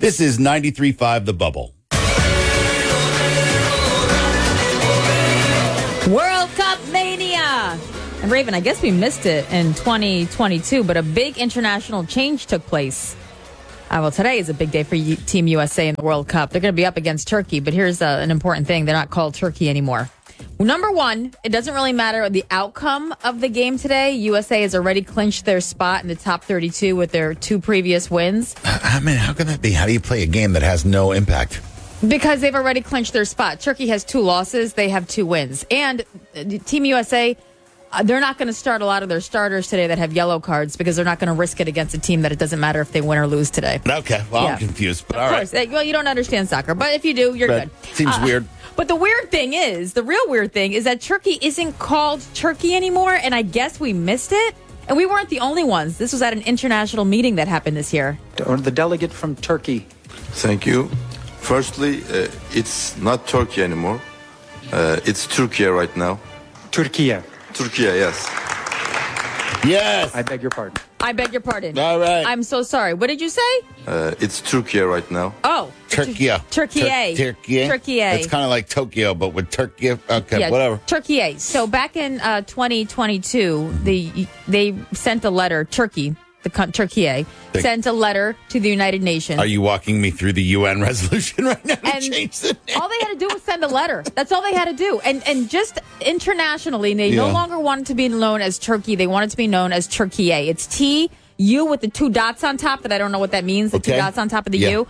This is 93.5 The Bubble. World Cup Mania! And Raven, I guess we missed it in 2022, but a big international change took place. Well, today is a big day for Team USA in the World Cup. They're going to be up against Turkey, but here's an important thing. They're not called Turkey anymore. Number one, it doesn't really matter the outcome of the game today. USA has already clinched their spot in the top 32 with their two previous wins. I mean, how can that be? How do you play a game that has no impact? Because they've already clinched their spot. Turkey has 2 losses. They have 2 wins. And Team USA, they're not going to start a lot of their starters today that have yellow cards because they're not going to risk it against a team that it doesn't matter if they win or lose today. Okay, well, Yeah. I'm confused, but Of all course. right. Well, you don't understand soccer, but if you do, you're But good. seems weird. But the real weird thing is that Turkey isn't called Turkey anymore, and I guess we missed it. And we weren't the only ones. This was at an international meeting that happened this year. Or the delegate from Turkey. Thank you. Firstly, it's not Turkey anymore. It's Turkey right now. Turkey. Turkey, yes. Yes. I beg your pardon. I beg your pardon. All right. I'm so sorry. What did you say? It's Turkey right now. Oh. Turkey. Turkey. Turkey. Turkey. It's kind of like Tokyo, but with Turkey. Okay, Yeah, whatever. Turkey. So back in 2022, they sent a letter. Turkey sent a letter to the United Nations. Are you walking me through the UN resolution right now to And change the name? all they had to do was send a letter. That's all they had to do. And just internationally, they no Yeah. longer wanted to be known as Turkey. They wanted to be known as Turkey. It's TU with the 2 dots on top that I don't know what that means. The 2 Okay. dots on top of the Yeah. U.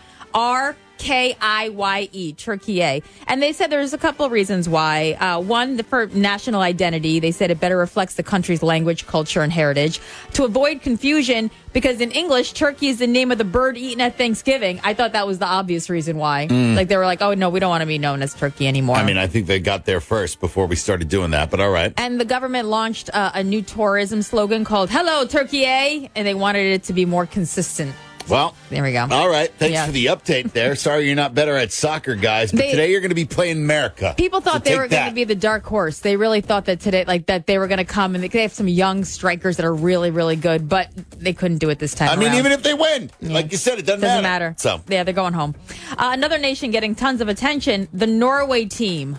RKIYE, Turkey. And they said there's a couple of reasons why. One, for national identity. They said it better reflects the country's language, culture, and heritage. To avoid confusion, because in English, turkey is the name of the bird eaten at Thanksgiving. I thought that was the obvious reason why. Like they were like, oh, no, we don't want to be known as Turkey anymore. I mean, I think they got there first before we started doing that, but all right. And the government launched a new tourism slogan called Hello, Turkey, and they wanted it to be more consistent. Well, There we go. all right. Thanks Yeah. for the update there. Sorry you're not better at soccer, guys, but today you're going to be playing America. People thought So they take were going that. to be the dark horse. They really thought that today, like that they were going to come and they have some young strikers that are really, really good, but they couldn't do it this time I mean, around. even if they win, like you said, it doesn't matter. So, Yeah, they're going home. Another nation getting tons of attention, the Norway team.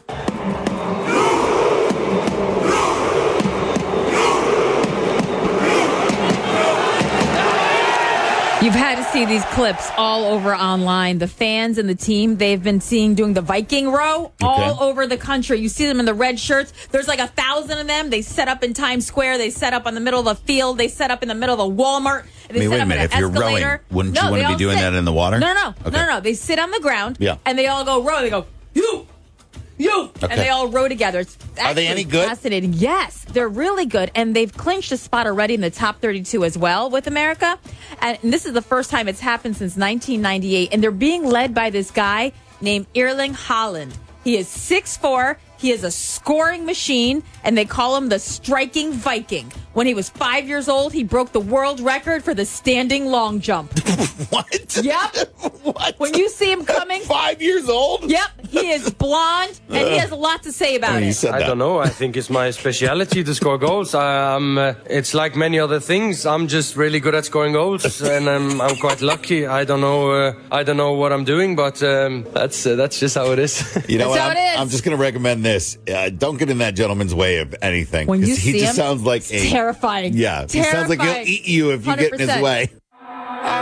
You've had to see these clips all over online. The fans and the team, they've been doing the Viking row all over the country. You see them in the red shirts. There's like 1,000 of them. They set up in Times Square. They set up in the middle of the field. They set up in the middle of the Walmart. They I mean, set wait a up in minute. an If you're rowing, escalator. wouldn't you No, want they to be all doing sit. that in the water? No. Okay. No. They sit on the ground. Yeah. And they all go row. They go, you. Okay. And they all row together. It's Are they actually any good? Fascinating. Yes, they're really good. And they've clinched a spot already in the top 32 as well with America. And this is the first time it's happened since 1998. And they're being led by this guy named Erling Haaland. He is 6'4". He is a scoring machine, and they call him the striking Viking. When he was 5 years old, he broke the world record for the standing long jump. What? Yep. What? When you see him coming, 5 years old? yep, he is blonde, and he has a lot to say about You it. said I that. don't know. I think it's my speciality to score goals. It's like many other things. I'm just really good at scoring goals, and I'm quite lucky. I don't know what I'm doing, but that's just how it is. You know That's what? how it is. I'm just going to recommend this. Don't get in that gentleman's way of anything. When 'cause you he see just him, sounds like it's terrifying. Yeah, he sounds like he'll Terrifying. eat you if you get in his 100%. way.